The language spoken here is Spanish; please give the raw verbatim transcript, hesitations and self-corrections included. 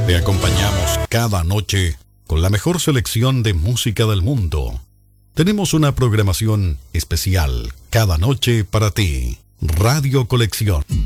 Te acompañamos cada noche con la mejor selección de música del mundo. Tenemos una programación especial cada noche para ti. Radio Colección.